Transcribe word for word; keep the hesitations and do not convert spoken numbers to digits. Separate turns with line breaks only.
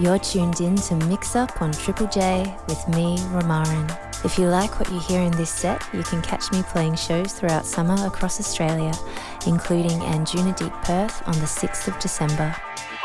You're tuned in to Mix Up on Triple J with me, Romarin. If you like what you hear in this set, you can catch me playing shows throughout summer across Australia, including Anjuna Deep Perth on the sixth of December.